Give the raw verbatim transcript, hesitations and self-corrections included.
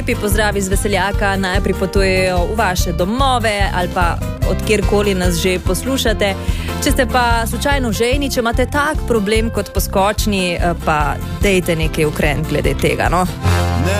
lepi pozdravi z Veseljaka naj pripotujejo v vaše domove ali pa od kjerkoli nas že poslušate. Če ste pa slučajno žejni, če imate tak problem kot poskočni, pa dejte nekaj ukreniti glede tega, no.